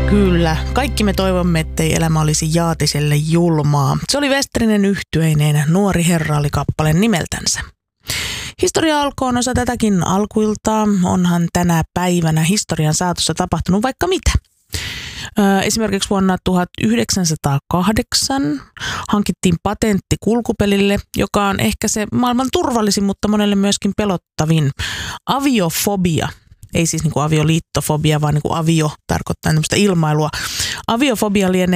Kyllä, kaikki me toivomme, ettei elämä olisi Jaatiselle julmaa. Se oli Westerinen yhtyeineen Nuori herra oli kappaleen nimeltänsä. Historia alkoon osa tätäkin alkuiltaa. Onhan tänä päivänä historian saatossa tapahtunut vaikka mitä. Esimerkiksi vuonna 1908 hankittiin patentti kulkupelille, joka on ehkä se maailman turvallisin, mutta monelle myöskin pelottavin. Aviofobia. Ei siis niin kuin avioliittofobia, vaan niin kuin avio tarkoittaa tämmöistä ilmailua. Aviofobia lienee